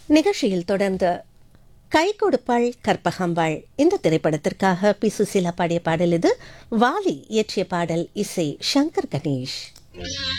நிகழ்ச்சியில் தொடர்ந்து கை கொடுப்பாள் கற்பகம்பாள் இந்த திரைப்படத்திற்காக பி சுசீலா பாடிய பாடல் இது. வாலி இயற்றிய பாடல், இசை சங்கர் கணேஷ்.